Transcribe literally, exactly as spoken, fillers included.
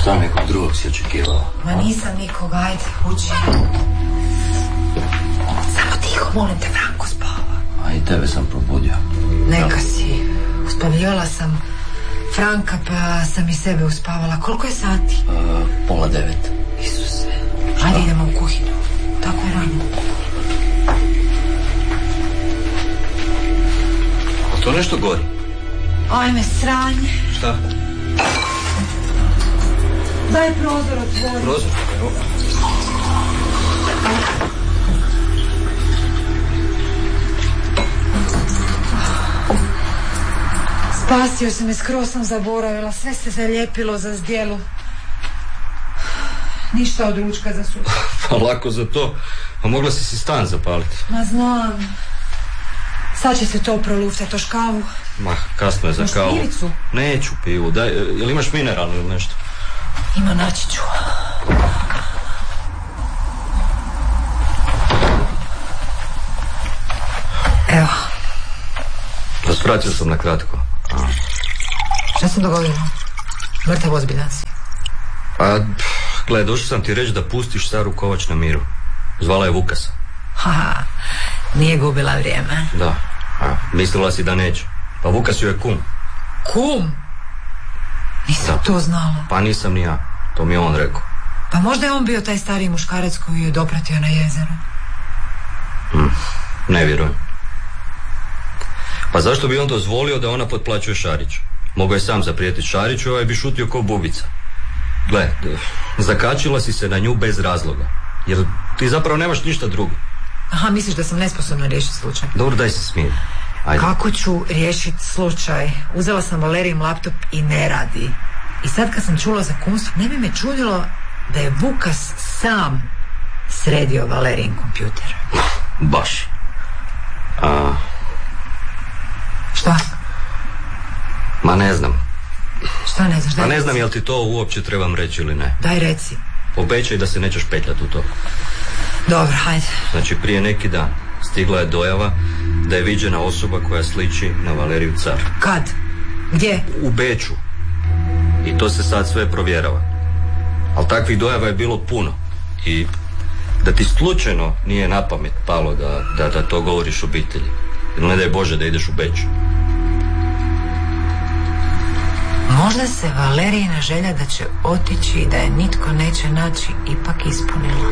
Šta, nekog drugog si očekivao? Ma nisam nikog, ajde, uči. Samo tiho, molim te, Franko spava. A i tebe sam probudio. Neka si. Uspavljivala sam Franka, pa sam i sebe uspavala. Koliko je sati? Uh, pola devet. Isuse. Ajde, idemo u kuhinju. Tako je rano. A to nešto gori? Ajme, sranje. Šta? Daj prozor otvori. Prozor? Evo. Spasio se me, skroz sam zaboravila. Sve se zalijepilo za zdjelu. Ništa od ručka za sutra. Pa lako za to. A mogla si si stan zapaliti. Ma znam. Sad će se to proluftati, toš kavu. Ma, kasno je za kavu. Možeš piricu? Neću pivu. Daj, jel imaš mineralno ili nešto? Ima, naći ću. Evo. Pa svratio sam na kratko. A. Šta se dogodilo? Mrtav ozbiljan si. A, gle, došao sam ti reći da pustiš Saru Kovač na miru. Zvala je Vukasa. Haha, nije gubila vrijeme. Da, a, mislila si da neće. Pa Vukas ju je kum. Kum? Nisam da. To znala. Pa nisam ni ja, to mi je on rekao. Pa možda je on bio taj stariji muškarac koji je dopratio na jezero. Hmm, ne vjerujem. Pa zašto bi on dozvolio da ona potplaćuje Šariću? Mogao je sam zaprijetiti Šariću, ovaj bi šutio ko bubica. Gle, zakačila si se na nju bez razloga. Jer ti zapravo nemaš ništa drugo. Aha, misliš da sam nesposobna riješiti slučaj? Dobro, daj se smiri. Ajde. Kako ću riješiti slučaj? Uzela sam Valerijin laptop i ne radi. I sad kad sam čula za kumstvo, ne bi me čudilo da je Vukas sam sredio Valerijin kompjuter. Baš. A... Šta? Ma ne znam. Šta ne znaš? Pa ne znam jel ti to uopće trebam reći ili ne. Daj reci. Obećaj da se nećeš petljati u to. Dobro, hajde. Znači prije neki dan stigla je dojava da je viđena osoba koja sliči na Valeriju Car. Kad? Gdje? U Beču. I to se sad sve provjerava. Ali takvih dojava je bilo puno. I da ti slučajno nije na pamet palo da, da, da to govoriš obitelji. Ili ne daj Bože da ideš u Beč. Možda se Valerijina želja da će otići i da je nitko neće naći ipak ispunila.